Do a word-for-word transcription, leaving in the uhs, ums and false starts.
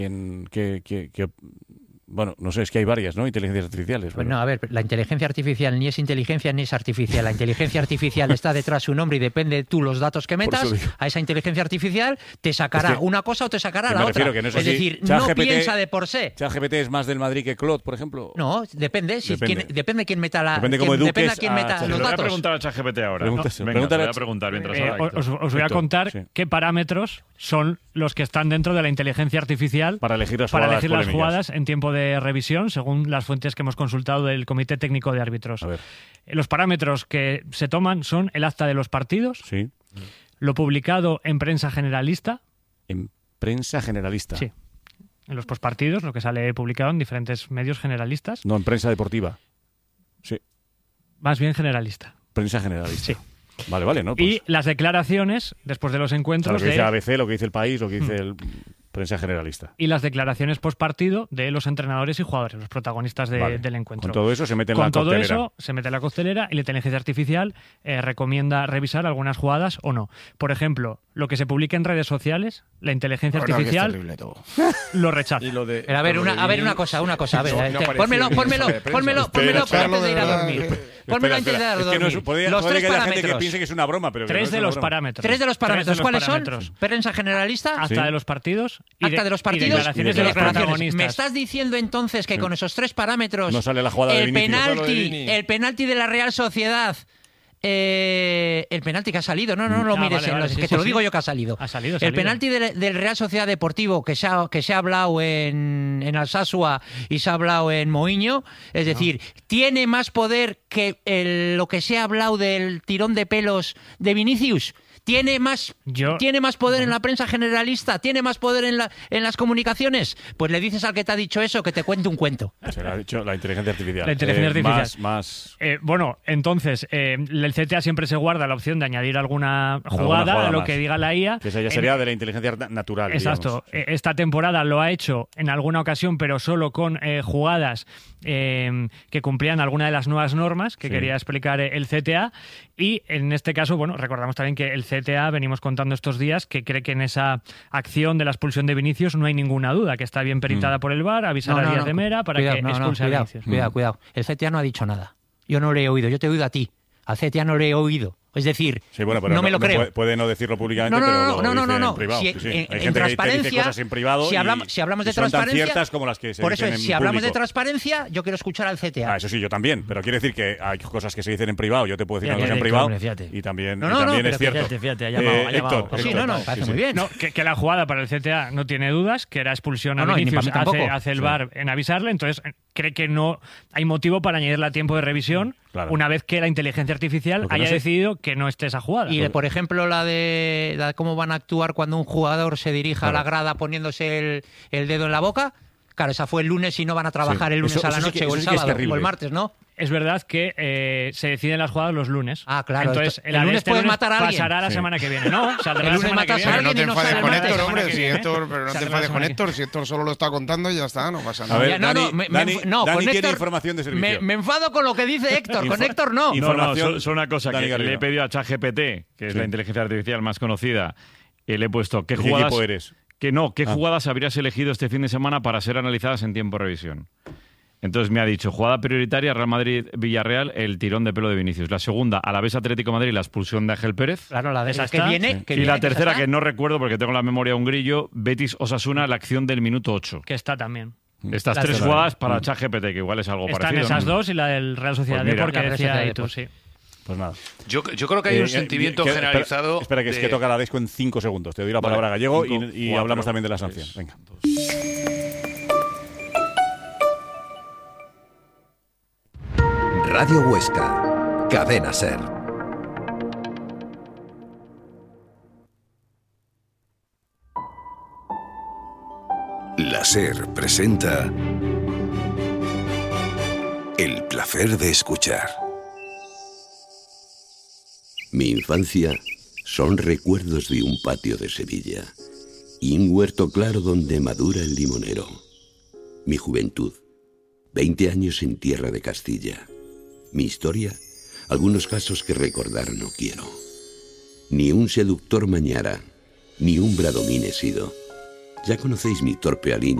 que, que, que bueno, no sé, es que hay varias, ¿no? Inteligencias artificiales. Pues no, a ver, la inteligencia artificial ni es inteligencia ni es artificial. La inteligencia artificial está detrás de su nombre y depende tú los datos que metas. A esa inteligencia artificial te sacará es que, una cosa o te sacará la otra. Que no es, es decir, no G P T, piensa de por sí. ¿ChatGPT es más del Madrid que Claude, por ejemplo? No, depende. Si depende. Quién, depende quién meta la. Depende cómo quién, eduques depende a quién meta a los datos. Voy a preguntar a ChatGPT ahora. No, Venga, pregúntale, voy a preguntar mientras eh, habla, os, os voy a contar sí. qué parámetros son los que están dentro de la inteligencia artificial para elegir las para jugadas, elegir las jugadas en tiempo de revisión, según las fuentes que hemos consultado del Comité Técnico de Árbitros. A ver. Los parámetros que se toman son el acta de los partidos, sí. lo publicado en prensa generalista. En prensa generalista. Sí. En los postpartidos, lo que sale publicado en diferentes medios generalistas. No, en prensa deportiva. Sí. Más bien generalista. Prensa generalista. Sí. Vale, vale, ¿no? Pues... Y las declaraciones, después de los encuentros... O sea, lo que dice de... A B C, lo que dice El País, lo que dice hmm. el... prensa generalista. Y las declaraciones postpartido de los entrenadores y jugadores, los protagonistas de, vale. del encuentro. Con todo eso se mete en Con la todo coctelera. eso se mete en la costelera y la inteligencia artificial eh, recomienda revisar algunas jugadas o no. Por ejemplo, lo que se publica en redes sociales, la inteligencia bueno, artificial lo rechaza. Y lo de, Pero a ver, una, a ver una cosa, una cosa. A ver, no, no pónmelo, pónmelo, pónmelo, pónmelo antes de ir a dormir. Pónmelo antes de ir a dormir. Es que no es, podría, los tres que haya parámetros. gente que piense que es una broma, pero que tres no de es los broma. parámetros. Tres de los parámetros. de los ¿Cuáles parámetros. son? Prensa generalista. Acta ¿Sí? de los partidos. Y Acta de, de los partidos. Y declaraciones y de, de los declaraciones. protagonistas. ¿Me estás diciendo entonces que sí. con esos tres parámetros no sale la jugada el de Vinicius? penalti, el penalti de la Real Sociedad, eh, el penalti que ha salido, no, no, no lo ah, mires, vale, vale, es sí, que sí, te lo sí. digo yo que ha salido. Ha salido, ha el salido. penalti de, del Real Sociedad Deportivo que se ha, que se ha hablado en, en Alsasua y se ha hablado en Moiño, es decir, no. tiene más poder que el, lo que se ha hablado del tirón de pelos de Vinicius. ¿Tiene más, Yo, ¿Tiene más poder no. en la prensa generalista? ¿Tiene más poder en, la, en las comunicaciones? Pues le dices al que te ha dicho eso que te cuente un cuento. Se lo ha dicho la inteligencia artificial. La inteligencia eh, artificial. Más, más... Eh, bueno, entonces, eh, el C T A siempre se guarda la opción de añadir alguna jugada, alguna jugada a lo más. que diga la I A. Que esa ya sería en... de la inteligencia natural. Exacto. Digamos. Esta temporada lo ha hecho en alguna ocasión, pero solo con eh, jugadas eh, que cumplían alguna de las nuevas normas que sí. quería explicar el C T A. Y en este caso, bueno, recordamos también que el C T A, venimos contando estos días, que cree que en esa acción de la expulsión de Vinicius no hay ninguna duda, que está bien peritada mm. por el V A R, avisar no, no, a Díaz no, de Mera para cuidado, que no, expulse no, cuidado, a Vinicius. Cuidado, mm. cuidado. El C T A no ha dicho nada. Yo no le he oído, yo te he oído a ti. Al C T A no le he oído. Es decir, sí, bueno, pero no, no me lo no, creo. Puede, puede no decirlo públicamente, no, no, pero no, lo no, no, dice no, no. en privado. Si, sí, sí. en, Hay en gente transparencia, que dice cosas en privado si hablamos, y, si hablamos de y son transparencia, tan ciertas como las que se por eso dicen es, en si hablamos público. de transparencia, yo quiero escuchar al C T A. Ah, eso sí, yo también, pero quiere decir que hay cosas que se dicen en privado, yo te puedo decir fíjate, una cosa en fíjate, privado fíjate. y también, no, no, y también no, es cierto. Fíjate, fíjate, ha llamado, eh, ha llamado. Héctor, sí, Héctor, no, no, parece sí, muy sí. bien. No, que, que la jugada para el C T A no tiene dudas, que era expulsión a no, no, Vinicius, hace, hace el sí. V A R en avisarle, entonces cree que no hay motivo para añadirle a tiempo de revisión claro. una vez que la inteligencia artificial haya no sé. decidido que no esté esa jugada. Y, por ejemplo, la de, la de cómo van a actuar cuando un jugador se dirija claro. a la grada poniéndose el, el dedo en la boca. Claro, esa fue el lunes y no van a trabajar sí. el lunes eso, a la eso noche sí que, o el sí sábado es o el martes, ¿no? Es verdad que eh, se deciden las jugadas los lunes. Ah, claro. Entonces, esto, el, el lunes este puedes lunes matar a alguien. Pasará la sí. semana que viene, ¿no? Saldrá el la lunes semana que matas viene. a alguien no te y no enfades sale con nada. Héctor, hombre. que Si viene, Héctor, pero no te enfades con Héctor. Si Héctor solo lo está contando y ya está, no pasa nada. A ver, ya, no, Dani, no, me, Dani, me, no Dani con tiene Héctor, información de servicio. Me, me enfado con lo que dice Héctor. Con Héctor no. No, no, solo, solo una cosa. Dani que Garrido. le he pedido a ChatGPT, que es sí. la inteligencia artificial más conocida, y le he puesto qué ¿De qué jugadas... equipo eres? Que no, ¿qué ah. jugadas habrías elegido este fin de semana para ser analizadas en tiempo de revisión? Entonces me ha dicho, jugada prioritaria, Real Madrid-Villarreal, el tirón de pelo de Vinicius. La segunda, Alavés Atlético de Madrid, la expulsión de Ángel Pérez. Claro, la de esa que está. viene. Sí. Que y viene, la tercera, que, que no recuerdo porque tengo la memoria un grillo, Betis-Osasuna, la acción del minuto ocho. Que está también. Estas Las tres dos. jugadas para mm. ChatGPT, que igual es algo Están parecido. esas ¿no? dos y la del Real Sociedad pues de porque decía de tú, sí. Pues nada. Yo, yo creo que hay eh, un sentimiento que, generalizado. Espera, espera que de... es que toca la Desco en cinco segundos. Te doy la palabra vale. Gallego cinco, y, y cuatro, hablamos también de la sanción. tres, Venga. dos. Radio Huesca, Cadena Ser. La Ser presenta El placer de escuchar. Mi infancia son recuerdos de un patio de Sevilla y un huerto claro donde madura el limonero. Mi juventud, veinte años en tierra de Castilla. Mi historia, algunos casos que recordar no quiero. Ni un seductor Mañara, ni un Bradomín he sido. Ya conocéis mi torpe aliño